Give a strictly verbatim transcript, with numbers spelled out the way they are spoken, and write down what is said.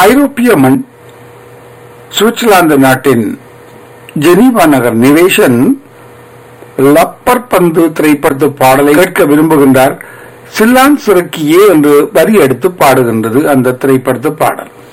ஐரோப்பிய மண் சுவிட்சர்லாந்து நாட்டின் ஜெனீவா நகர் நிவேசன் லப்பர் பந்து திரைப்படத்து பாடலை கேட்க விரும்புகின்றார். சில்லான் சிறுக்கியே என்று வரி எடுத்து பாடுகின்றது அந்த திரைப்படத்து பாடல்.